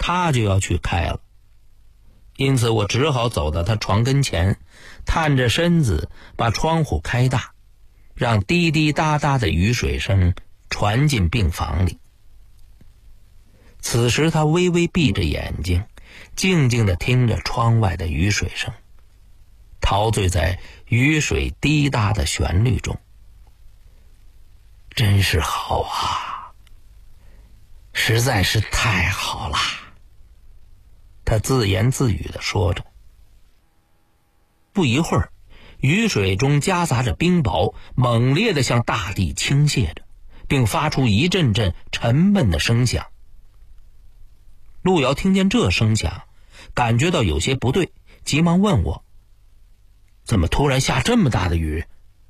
他就要去开了。因此我只好走到他床跟前，探着身子把窗户开大，让滴滴答答的雨水声传进病房里。此时他微微闭着眼睛，静静地听着窗外的雨水声，陶醉在雨水滴答的旋律中。真是好啊，实在是太好了，他自言自语地说着。不一会儿，雨水中夹杂着冰雹，猛烈地向大地倾泻着，并发出一阵阵沉闷的声响。路遥听见这声响，感觉到有些不对，急忙问我：怎么突然下这么大的雨？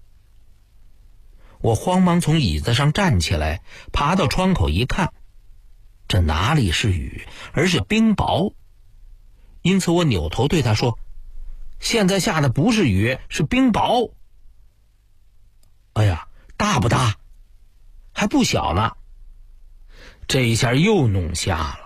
我慌忙从椅子上站起来，爬到窗口一看，这哪里是雨，而是冰雹。因此我扭头对他说：现在下的不是雨，是冰雹。哎呀，大不大？还不小呢。这一下又弄瞎了。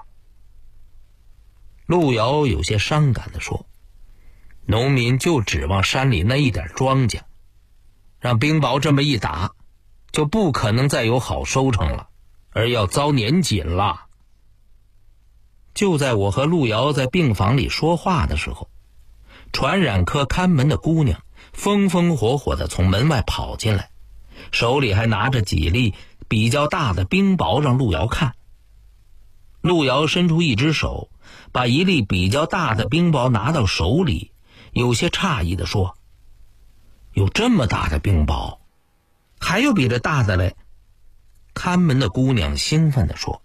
路遥有些伤感地说：农民就指望山里那一点庄稼，让冰雹这么一打，就不可能再有好收成了，而要遭年锦了。就在我和路遥在病房里说话的时候，传染科看门的姑娘风风火火地从门外跑进来，手里还拿着几粒比较大的冰雹让路遥看。路遥伸出一只手，把一粒比较大的冰雹拿到手里，有些诧异地说：有这么大的冰雹？还有比这大的嘞？看门的姑娘兴奋地说。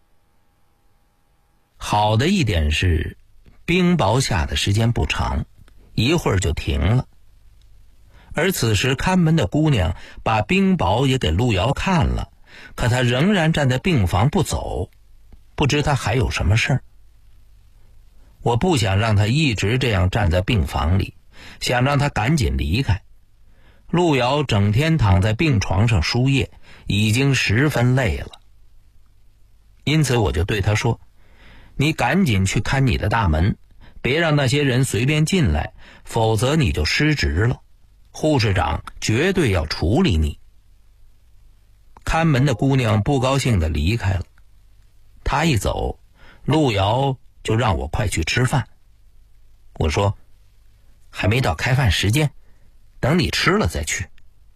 好的一点是，冰雹下的时间不长，一会儿就停了。而此时看门的姑娘把冰雹也给路遥看了，可她仍然站在病房不走，不知她还有什么事儿。我不想让她一直这样站在病房里，想让她赶紧离开。路遥整天躺在病床上输液，已经十分累了。因此我就对他说：你赶紧去看你的大门，别让那些人随便进来，否则你就失职了，护士长绝对要处理你。看门的姑娘不高兴地离开了。她一走，路遥就让我快去吃饭。我说：还没到开饭时间，等你吃了再去。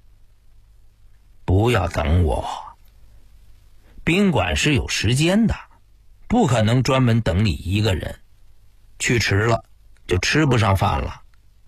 不要等我，宾馆是有时间的，不可能专门等你一个人，去迟了就吃不上饭了。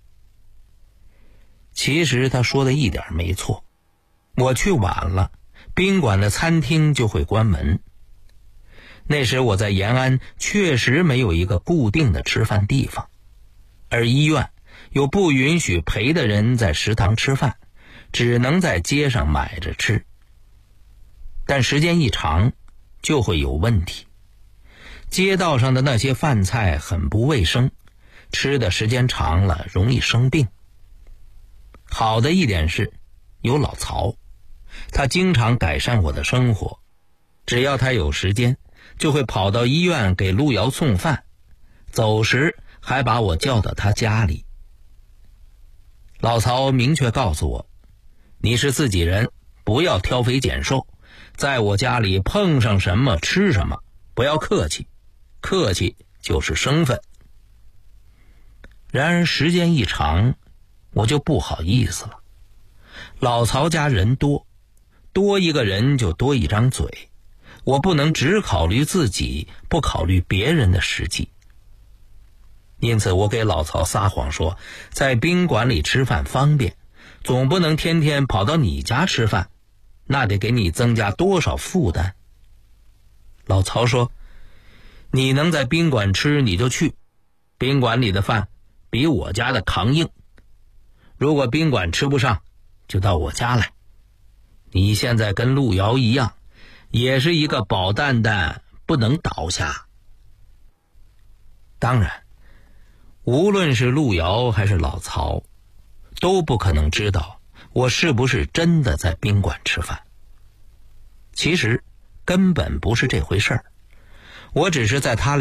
其实他说的一点没错，我去晚了，宾馆的餐厅就会关门。那时我在延安确实没有一个固定的吃饭地方，而医院又不允许陪的人在食堂吃饭，只能在街上买着吃。但时间一长就会有问题，街道上的那些饭菜很不卫生，吃的时间长了容易生病。好的一点是有老曹，他经常改善我的生活，只要他有时间就会跑到医院给路遥送饭，走时还把我叫到他家里。老曹明确告诉我，你是自己人，不要挑肥拣瘦，在我家里碰上什么吃什么，不要客气，客气就是生分。然而时间一长，我就不好意思了。老曹家人多，多一个人就多一张嘴，我不能只考虑自己，不考虑别人的实际。因此我给老曹撒谎说，在宾馆里吃饭方便，总不能天天跑到你家吃饭，那得给你增加多少负担。老曹说，你能在宾馆吃你就去，宾馆里的饭比我家的扛硬，如果宾馆吃不上就到我家来。你现在跟路遥一样，也是一个宝蛋蛋，不能倒下。当然无论是路遥还是老曹，都不可能知道我是不是真的在宾馆吃饭。其实根本不是这回事儿，我只是在他